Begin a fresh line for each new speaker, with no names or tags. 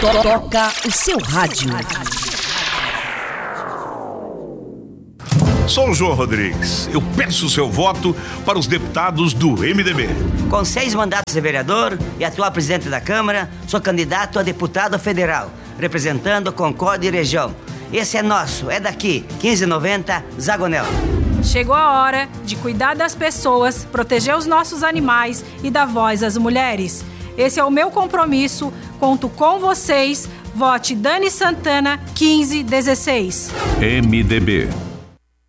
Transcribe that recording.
Toca o seu rádio.
Sou o João Rodrigues. Eu peço o seu voto para os deputados do MDB.
Com 6 mandatos de vereador e atual presidente da Câmara, sou candidato a deputado federal, representando Concórdia e região. Esse é nosso, é daqui, 1590, Zagonel.
Chegou a hora de cuidar das pessoas, proteger os nossos animais e dar voz às mulheres. Esse é o meu compromisso, conto com vocês. Vote Dani Santana 1516.
MDB.